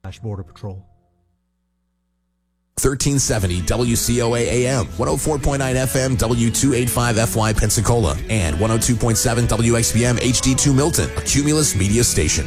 Border Patrol. 1370 WCOA AM, 104.9 FM W285FY Pensacola, and 102.7 WXBM HD2 Milton, a Cumulus media station.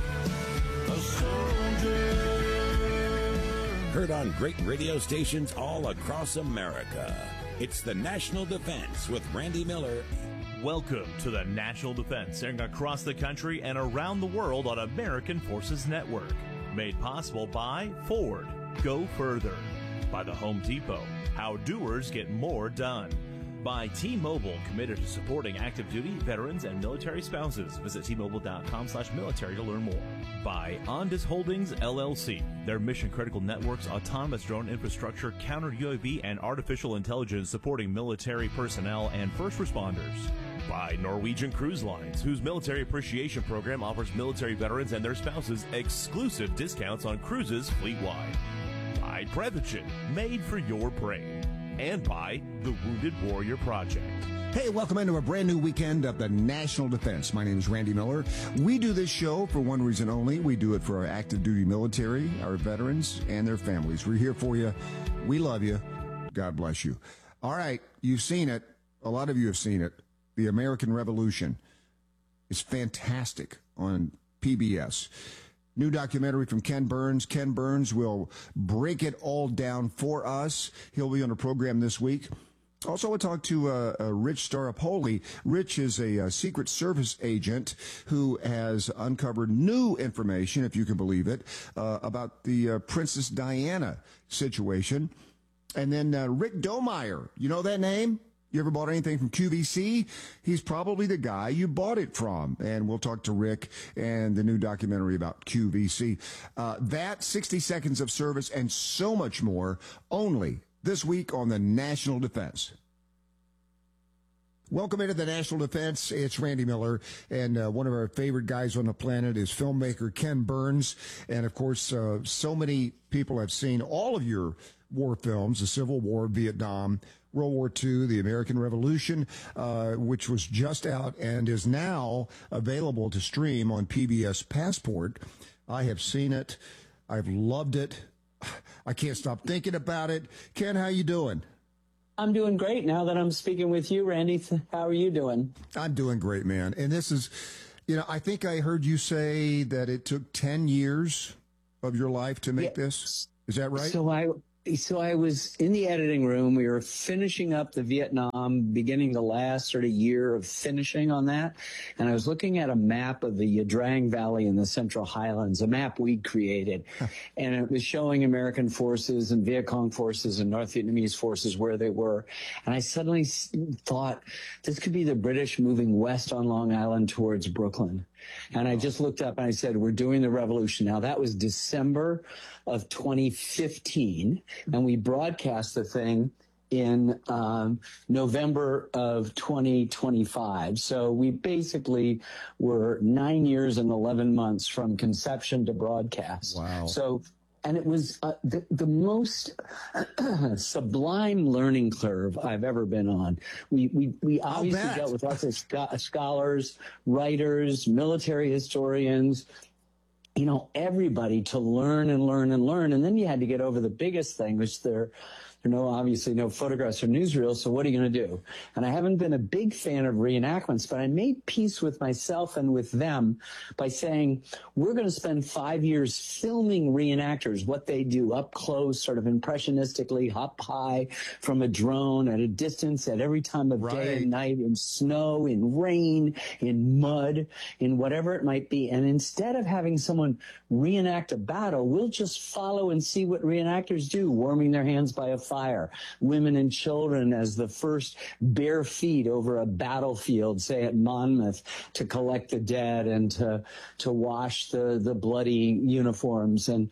Heard on great radio stations all across America. It's the National Defense with Randy Miller. Welcome to the National Defense, airing across the country and around the world on American Forces Network. Made possible by Ford, Go Further. By the Home Depot, how doers get more done. By T-Mobile, committed to supporting active duty, veterans, and military spouses. Visit T-Mobile.com/military to learn more. By Ondas Holdings, LLC. Their mission-critical networks, autonomous drone infrastructure, counter-UAV, and artificial intelligence supporting military personnel and first responders. By Norwegian Cruise Lines, whose military appreciation program offers military veterans and their spouses exclusive discounts on cruises fleet-wide. By Prevagen, made for your brain. And by the Wounded Warrior Project. Hey, welcome into a brand new weekend of the National Defense. My name is Randy Miller. We do this show for one reason only. We do it for our active duty military, our veterans, and their families. We're here for you. We love you. God bless you. All right, you've seen it. A lot of you have seen it. The American Revolution is fantastic on PBS. New documentary from Ken Burns. Ken Burns will break it all down for us. He'll be on the program this week. Also, we'll talk to Rich Staropoli. Rich is a Secret Service agent who has uncovered new information, if you can believe it, about the Princess Diana situation. And then Rick Domeyer, you know that name? You ever bought anything from QVC? He's probably the guy you bought it from. And we'll talk to Rick and the new documentary about QVC. That, 60 Seconds of Service, and so much more only this week on the National Defense. Welcome into the National Defense. It's Randy Miller, and one of our favorite guys on the planet is filmmaker Ken Burns. And, of course, so many people have seen all of your war films, the Civil War, Vietnam, World War II, the American Revolution, which was just out and is now available to stream on PBS Passport. I have seen it. I've loved it. I can't stop thinking about it. Ken, how you doing? I'm doing great now that I'm speaking with you, Randy. How are you doing? I'm doing great, man. And this is, I think I heard you say that it took 10 years of your life to make this. Is that right? So I was in the editing room. We were finishing up the Vietnam, beginning the last sort of year of finishing on that. And I was looking at a map of the Ia Drang Valley in the Central Highlands, a map we'd created. And it was showing American forces and Viet Cong forces and North Vietnamese forces where they were. And I suddenly thought, this could be the British moving west on Long Island towards Brooklyn. And I just looked up and I said, we're doing the revolution. Now, that was December of 2015, and we broadcast the thing in November of 2025. So we basically were 9 years and 11 months from conception to broadcast. Wow. So, and it was the most sublime learning curve I've ever been on. We obviously dealt with lots of scholars, writers, military historians, everybody to learn and learn and learn. And then you had to get over the biggest thing, which there are obviously no photographs or newsreels. So what are you going to do? And I haven't been a big fan of reenactments, but I made peace with myself and with them by saying, we're going to spend 5 years filming reenactors, what they do up close, sort of impressionistically, up high from a drone at a distance at every time of day and night, in snow, in rain, in mud, in whatever it might be. And instead of having someone reenact a battle, we'll just follow and see what reenactors do, warming their hands by a fire, women and children as the first bare feet over a battlefield, say at Monmouth, to collect the dead and to wash the bloody uniforms. And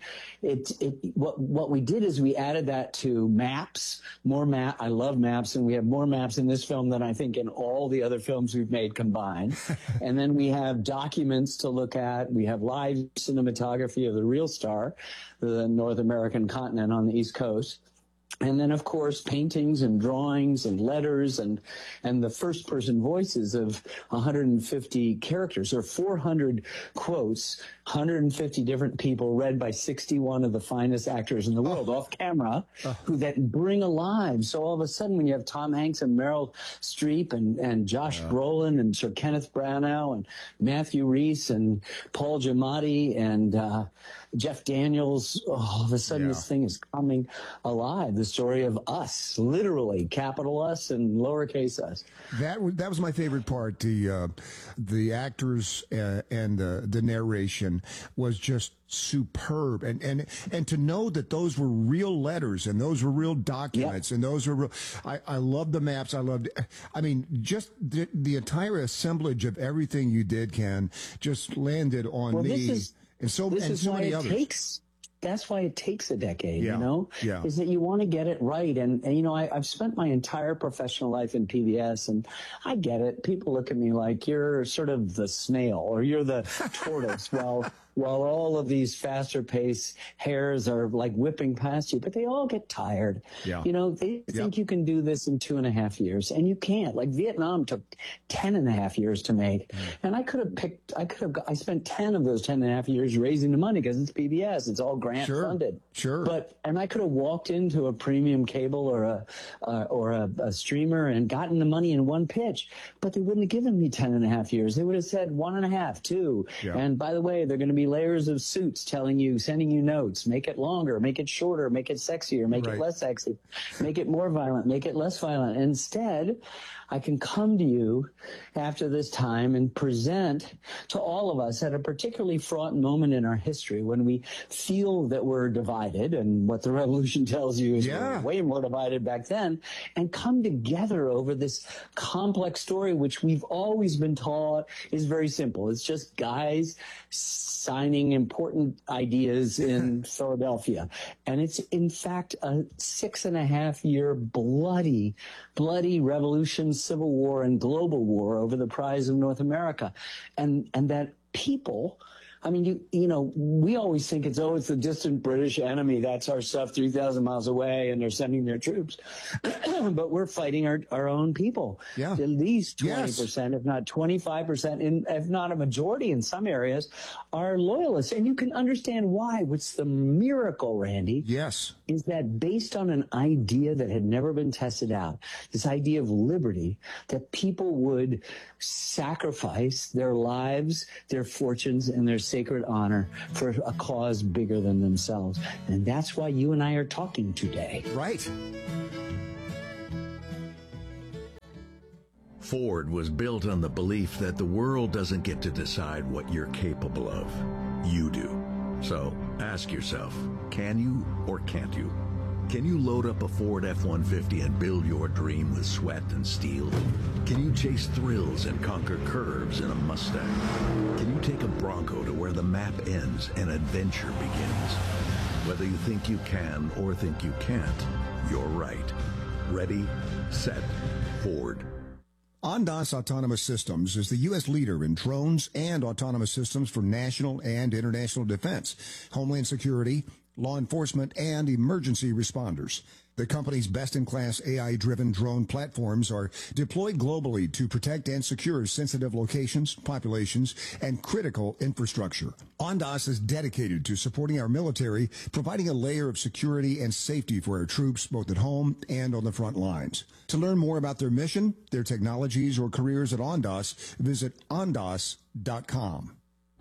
what we did is we added that to maps, I love maps, and we have more maps in this film than I think in all the other films we've made combined. And then we have documents to look at. We have live cinematography of the real star, the North American continent on the East Coast. And then, of course, paintings and drawings and letters and the first-person voices of 150 characters, or 400 quotes, 150 different people read by 61 of the finest actors in the world off camera, who then bring alive. So all of a sudden, when you have Tom Hanks and Meryl Streep and Josh Brolin and Sir Kenneth Branagh and Matthew Rhys and Paul Giamatti and Jeff Daniels, all of a sudden this thing is coming alive. The story of us, literally, capital Us and lowercase us. That was my favorite part. The actors and the narration was just superb, and to know that those were real letters and those were real documents and those were real. I loved the maps. I mean, just the entire assemblage of everything you did, Ken, just landed on me. And so many others. That's why it takes a decade, is that you want to get it right. And I've spent my entire professional life in PBS, and I get it. People look at me like you're sort of the snail or you're the tortoise. While all of these faster paced hares are like whipping past you, but they all get tired. Yeah. They think you can do this in 2.5 years, and you can't. Like Vietnam took 10.5 years to make. And I spent 10 of those 10.5 years raising the money because it's PBS. It's all grant funded. Sure. And I could have walked into a premium cable or a streamer and gotten the money in one pitch, but they wouldn't have given me 10.5 years. They would have said 1.5, 2. Yeah. And by the way, they're going to be layers of suits sending you notes. Make it longer, make it shorter, make it sexier, make it less sexy, make it more violent, make it less violent. Instead, I can come to you after this time and present to all of us at a particularly fraught moment in our history when we feel that we're divided, and what the revolution tells you is we're way more divided back then, and come together over this complex story, which we've always been taught is very simple. It's just guys signing important ideas in Philadelphia. And it's, in fact, a 6.5-year bloody revolution, civil war, and global war over the prize of North America. And that people, I mean, we always think it's the distant British enemy. That's our stuff 3,000 miles away, and they're sending their troops. But we're fighting our own people. Yeah. At least 20%, if not 25%, if not a majority in some areas, are loyalists. And you can understand why. What's the miracle, Randy? Yes. Is that based on an idea that had never been tested out, this idea of liberty, that people would sacrifice their lives, their fortunes, and their sacred honor for a cause bigger than themselves. And that's why you and I are talking today. Right. Ford was built on the belief that the world doesn't get to decide what you're capable of. You do. So ask yourself, can you or can't you? Can you load up a Ford F-150 and build your dream with sweat and steel? Can you chase thrills and conquer curves in a Mustang? Can you take a Bronco to where the map ends and adventure begins? Whether you think you can or think you can't, you're right. Ready, set, Ford. Ondas Autonomous Systems is the U.S. leader in drones and autonomous systems for national and international defense, homeland security, law enforcement, and emergency responders. The company's best-in-class AI-driven drone platforms are deployed globally to protect and secure sensitive locations, populations, and critical infrastructure. Ondas is dedicated to supporting our military, providing a layer of security and safety for our troops, both at home and on the front lines. To learn more about their mission, their technologies, or careers at Ondas, visit ondas.com.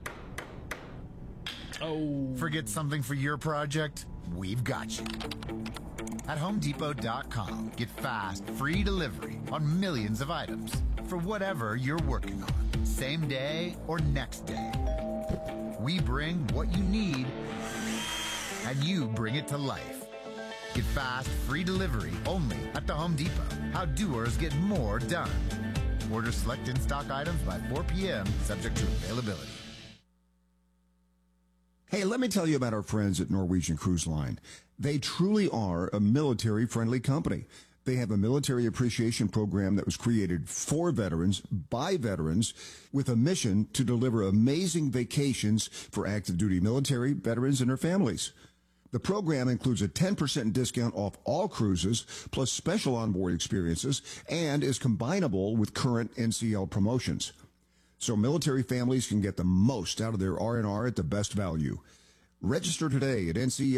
Oh. Forget something for your project? We've got you. At HomeDepot.com, get fast, free delivery on millions of items for whatever you're working on, same day or next day. We bring what you need, and you bring it to life. Get fast, free delivery only at the Home Depot. How doers get more done. Order select in-stock items by 4 p.m., subject to availability. Hey, let me tell you about our friends at Norwegian Cruise Line. They truly are a military-friendly company. They have a military appreciation program that was created for veterans, by veterans, with a mission to deliver amazing vacations for active duty military, veterans, and their families. The program includes a 10% discount off all cruises, plus special onboard experiences, and is combinable with current NCL promotions. So military families can get the most out of their R&R at the best value. Register today at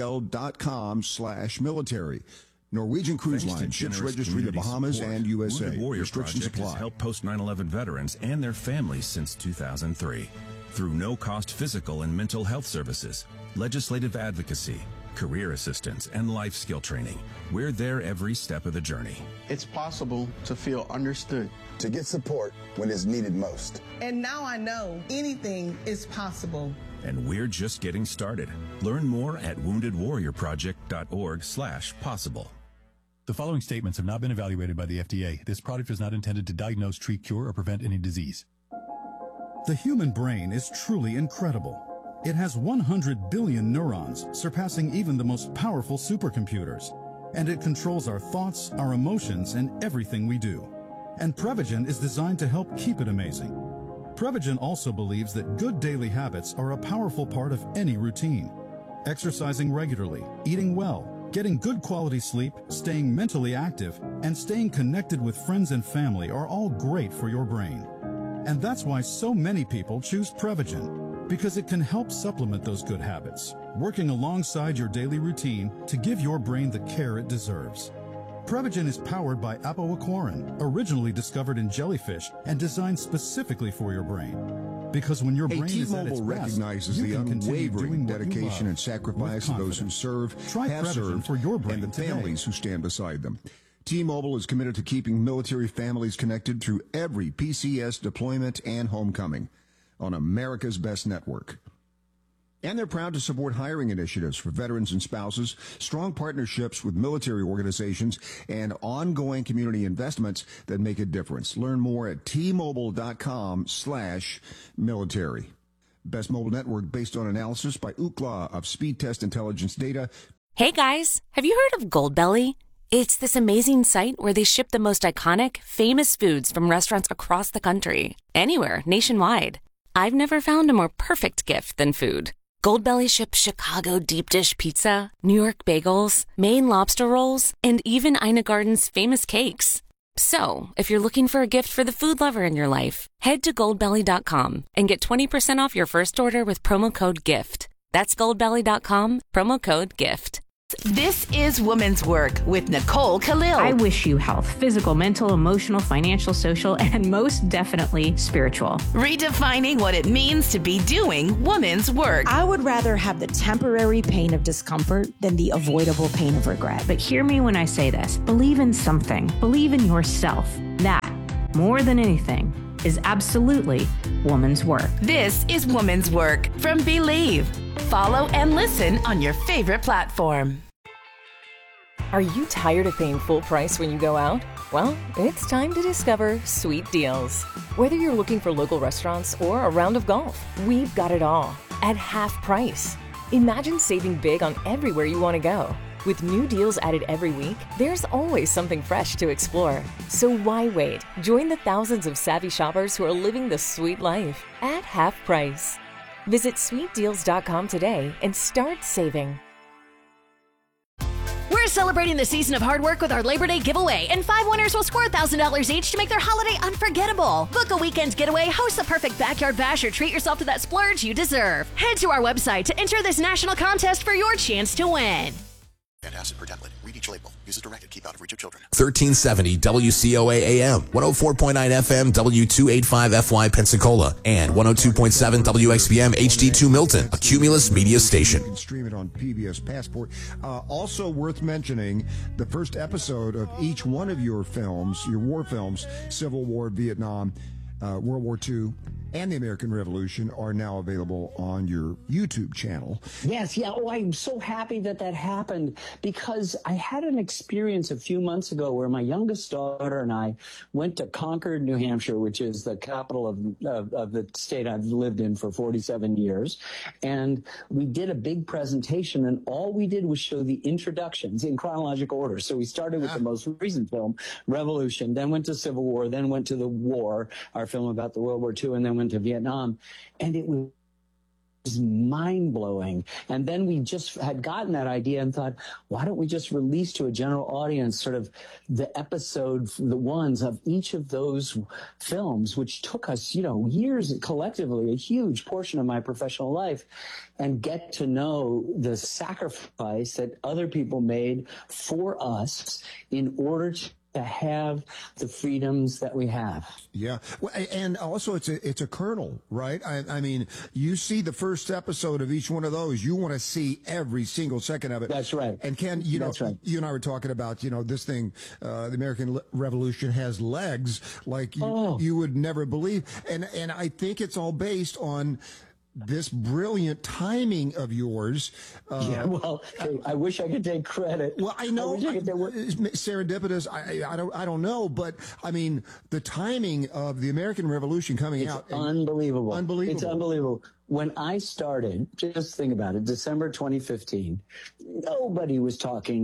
ncl.com/military. Norwegian Cruise Line, ships registry to Bahamas and USA. Wounded Warrior Restrictions Project apply. has helped post-9/11 veterans and their families since 2003 through no-cost physical and mental health services, legislative advocacy, career assistance, and life skill training. We're there every step of the journey. It's possible to feel understood. To get support when it's needed most. And now I know anything is possible. And we're just getting started. Learn more at woundedwarriorproject.org/possible. The following statements have not been evaluated by the FDA. This product is not intended to diagnose, treat, cure, or prevent any disease. The human brain is truly incredible. It has 100 billion neurons, surpassing even the most powerful supercomputers. And it controls our thoughts, our emotions, and everything we do. And Prevagen is designed to help keep it amazing. Prevagen also believes that good daily habits are a powerful part of any routine. Exercising regularly, eating well, getting good quality sleep, staying mentally active, and staying connected with friends and family are all great for your brain. And that's why so many people choose Prevagen, because it can help supplement those good habits, working alongside your daily routine to give your brain the care it deserves. Prevagen is powered by apoaquarin, originally discovered in jellyfish and designed specifically for your brain. Because when your brain is at its T-Mobile best, recognizes you the can continue unwavering doing what you dedication love and sacrifice with of those who confidence. serve, Try have Prevagen served, for your brain and the today. families who stand beside them. T-Mobile is committed to keeping military families connected through every PCS deployment and homecoming on America's best network. And they're proud to support hiring initiatives for veterans and spouses, strong partnerships with military organizations, and ongoing community investments that make a difference. Learn more at T-Mobile.com/military. Best mobile network based on analysis by Ookla of Speed Test Intelligence data. Hey guys, have you heard of Goldbelly? It's this amazing site where they ship the most iconic, famous foods from restaurants across the country, anywhere, nationwide. I've never found a more perfect gift than food. Goldbelly ships Chicago deep dish pizza, New York bagels, Maine lobster rolls, and even Ina Garden's famous cakes. So, if you're looking for a gift for the food lover in your life, head to goldbelly.com and get 20% off your first order with promo code GIFT. That's goldbelly.com, promo code GIFT. This is Women's Work with Nicole Khalil. I wish you health, physical, mental, emotional, financial, social, and most definitely spiritual. Redefining what it means to be doing women's work. I would rather have the temporary pain of discomfort than the avoidable pain of regret. But hear me when I say this. Believe in something. Believe in yourself. That, more than anything, is absolutely woman's work. This is Woman's Work from Believe. Follow and listen on your favorite platform. Are you tired of paying full price when you go out? Well, it's time to discover Sweet Deals. Whether you're looking for local restaurants or a round of golf, we've got it all at half price. Imagine saving big on everywhere you want to go. With new deals added every week, there's always something fresh to explore. So why wait? Join the thousands of savvy shoppers who are living the sweet life at half price. Visit sweetdeals.com today and start saving. We're celebrating the season of hard work with our Labor Day giveaway, and 5 winners will score $1,000 each to make their holiday unforgettable. Book a weekend getaway, host a perfect backyard bash, or treat yourself to that splurge you deserve. Head to our website to enter this national contest for your chance to win. Antacid per tablet. Read each label. Use as directed. Keep out of reach of children. 1370 WCOA AM, 104.9 FM, W285 FY Pensacola, and 102.7 WXBM HD2 Milton, a Cumulus media station. You can stream it on PBS Passport. Also worth mentioning, the first episode of each one of your films, your war films, Civil War, Vietnam, World War II, and the American Revolution, are now available on your YouTube channel. Yes, yeah. Oh, I'm so happy that happened, because I had an experience a few months ago where my youngest daughter and I went to Concord, New Hampshire, which is the capital of the state I've lived in for 47 years. And we did a big presentation, and all we did was show the introductions in chronological order. So we started with the most recent film, Revolution, then went to Civil War, then went to The War, our film about the World War II, and then went to Vietnam. And it was mind-blowing. And then we just had gotten that idea and thought, why don't we just release to a general audience sort of the episode, the ones of each of those films, which took us, years collectively, a huge portion of my professional life, and get to know the sacrifice that other people made for us in order to have the freedoms that we have. Yeah. Well, and also it's a kernel, right? I mean, you see the first episode of each one of those, you want to see every single second of it. That's right. And Ken, That's right. you and I were talking about, this thing, the American Revolution has legs like you would never believe. And I think it's all based on this brilliant timing of yours. Hey, I wish I could take credit. Well, I know serendipitous. I don't know, but I mean the timing of the American Revolution coming out. Unbelievable. Unbelievable. It's unbelievable. When I started, just think about it, December 2015, nobody was talking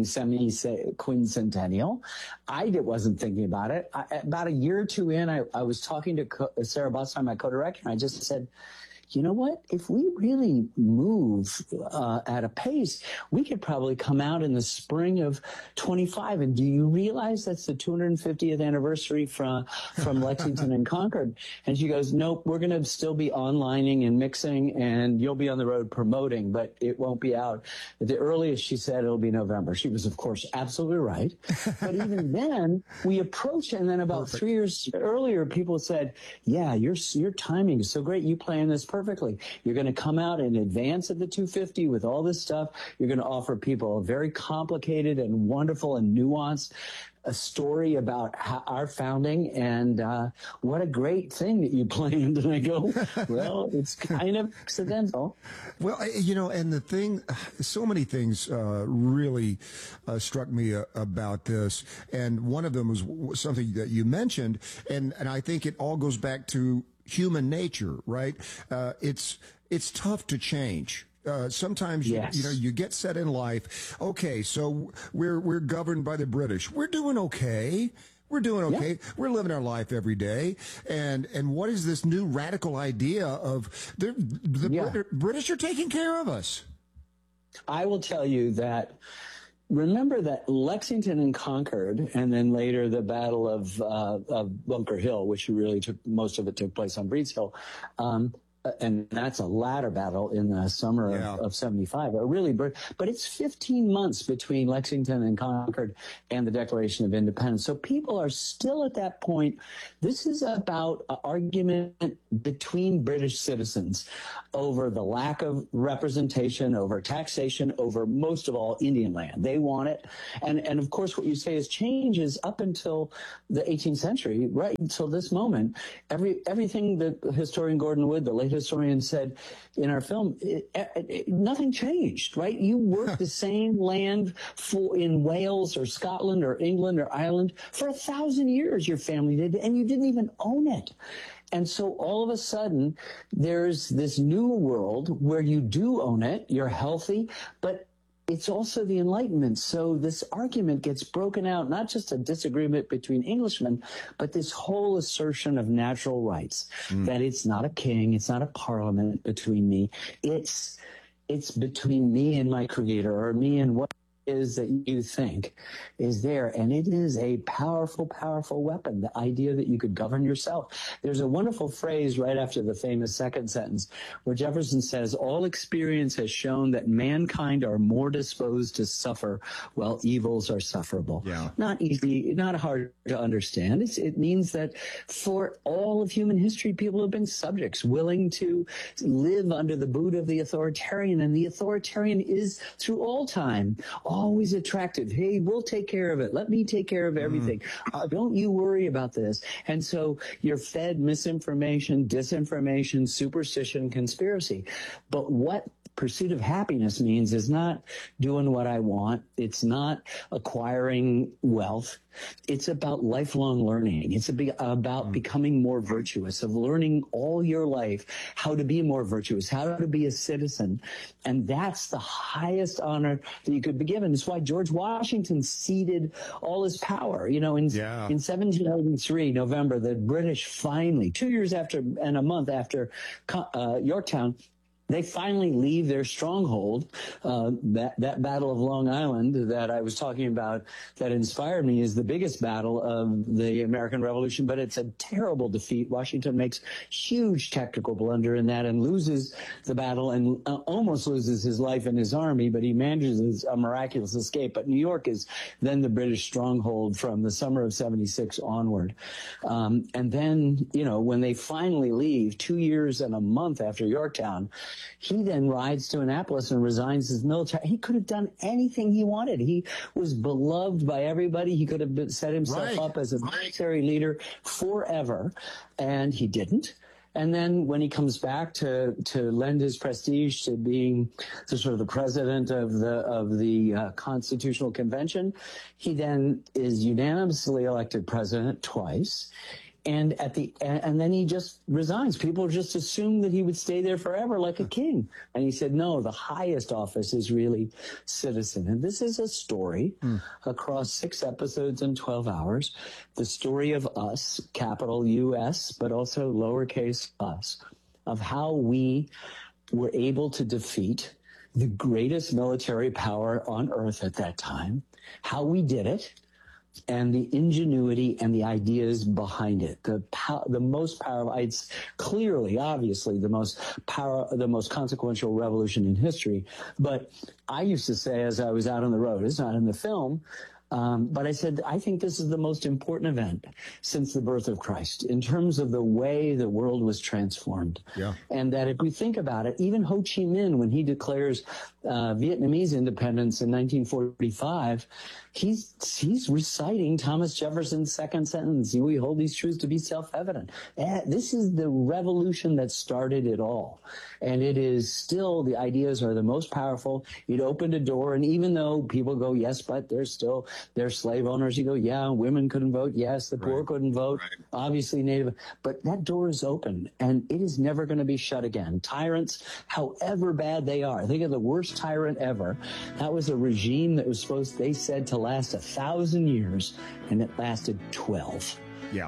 semi-quincentennial. I wasn't thinking about it. About a year or two in, I was talking to Sarah Bosstein, my co-director, and I just said, you know what? If we really move at a pace, we could probably come out in the spring of 25. And do you realize that's the 250th anniversary from Lexington and Concord? And she goes, nope, we're going to still be onlining and mixing, and you'll be on the road promoting, but it won't be out. At the earliest, she said, it'll be November. She was, of course, absolutely right. But even then, we approached, and then about 3 years earlier, people said, yeah, your timing is so great. You plan this perfectly. You're going to come out in advance of the 250 with all this stuff. You're going to offer people a very complicated and wonderful and nuanced a story about our founding, and what a great thing that you planned. And I go, well, it's kind of accidental. Well, and the thing, so many things really struck me about this, and one of them was something that you mentioned, and I think it all goes back to human nature, right? It's tough to change. Sometimes, yes. You get set in life. Okay, so we're governed by the British. We're doing okay. Yeah. We're living our life every day. And what is this new radical idea of the British are taking care of us? I will tell you that. Remember that Lexington and Concord, and then later the Battle of Bunker Hill, which really most of it took place on Breeds Hill. And that's a latter battle in the summer of 75. But it's 15 months between Lexington and Concord and the Declaration of Independence. So people are still at that point. This is about an argument between British citizens over the lack of representation, over taxation, over most of all Indian land. They want it. And of course, what you say is changes up until the 18th century, right until this moment. Everything that historian Gordon Wood, the late historian, said in our film, nothing changed, right? You worked the same land in Wales or Scotland or England or Ireland for 1,000 years, your family did, and you didn't even own it. And so all of a sudden, there's this new world where you do own it, you're healthy, but it's also the Enlightenment. So this argument gets broken out, not just a disagreement between Englishmen, but this whole assertion of natural rights, that it's not a king, it's not a parliament between me. It's between me and my creator, or me and what is that you think is there. And it is a powerful, powerful weapon, the idea that you could govern yourself. There's a wonderful phrase right after the famous second sentence where Jefferson says, all experience has shown that mankind are more disposed to suffer while evils are sufferable. Yeah. Not easy, not hard to understand. It means that for all of human history, people have been subjects, willing to live under the boot of the authoritarian, and the authoritarian is through all time always attractive. Hey, we'll take care of it. Let me take care of everything. Don't you worry about this. And so you're fed misinformation, disinformation, superstition, conspiracy. But what pursuit of happiness means is not doing what I want. It's not acquiring wealth. It's about lifelong learning. It's about becoming more virtuous, of learning all your life how to be more virtuous, how to be a citizen. And that's the highest honor that you could be given. It's why George Washington ceded all his power. In 1783, November, the British finally, 2 years after and a month after Yorktown, they finally leave their stronghold. That Battle of Long Island that I was talking about that inspired me is the biggest battle of the American Revolution, but it's a terrible defeat. Washington makes huge tactical blunder in that and loses the battle and almost loses his life and his army, but he manages a miraculous escape. But New York is then the British stronghold from the summer of 76 onward. And then, when they finally leave 2 years and a month after Yorktown, he then rides to Annapolis and resigns his military. He could have done anything he wanted. He was beloved by everybody. He could have set himself up as a military leader forever, and he didn't. And then when he comes back to lend his prestige to being the president of the Constitutional Convention, he then is unanimously elected president twice. And then he just resigns. People just assumed that he would stay there forever like a king. And he said, no, the highest office is really citizen. And this is a story across 6 episodes and 12 hours. The story of us, capital U.S., but also lowercase us, of how we were able to defeat the greatest military power on earth at that time, how we did it, and the ingenuity and the ideas behind it. The most powerful, it's clearly, obviously, the most consequential revolution in history. But I used to say, as I was out on the road, it's not in the film, but I said, I think this is the most important event since the birth of Christ in terms of the way the world was transformed. Yeah. And that if we think about it, even Ho Chi Minh, when he declares Vietnamese independence in 1945, he's reciting Thomas Jefferson's second sentence. We hold these truths to be self-evident. This is the revolution that started it all. And it is still, the ideas are the most powerful. It opened a door, and even though people go, yes, but there's slave owners, you go, yeah, women couldn't vote, yes, the poor couldn't vote, obviously Native, but that door is open, and it is never going to be shut again. Tyrants, however bad they are, think of the worst tyrant ever. That was a regime that was supposed, they said, to last 1,000 years, and it lasted 12. Yeah.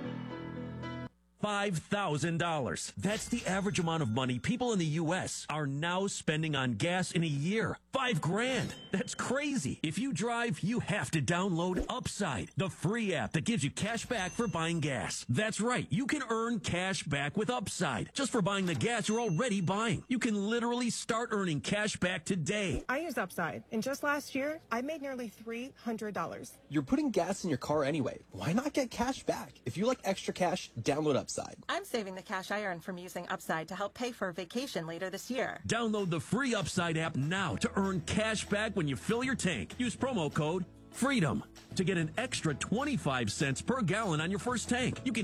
$5,000. That's the average amount of money people in the U.S. are now spending on gas in a year. $5,000. That's crazy. If you drive, you have to download Upside, the free app that gives you cash back for buying gas. That's right. You can earn cash back with Upside just for buying the gas you're already buying. You can literally start earning cash back today. I use Upside, and just last year, I made nearly $300. You're putting gas in your car anyway. Why not get cash back? If you like extra cash, download Upside. I'm saving the cash I earn from using Upside to help pay for a vacation later this year. Download the free Upside app now to earn cash back when you fill your tank. Use promo code FREEDOM to get an extra 25 cents per gallon on your first tank. You can